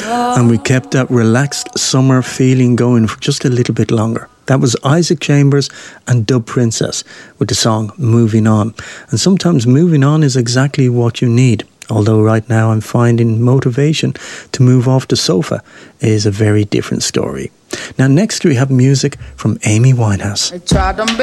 And we kept that relaxed summer feeling going for just a little bit longer. That was Isaac Chambers and Dub Princess with the song Moving On. And sometimes moving on is exactly what you need. Although right now I'm finding motivation to move off the sofa is a very different story. Now next we have music from Amy Winehouse.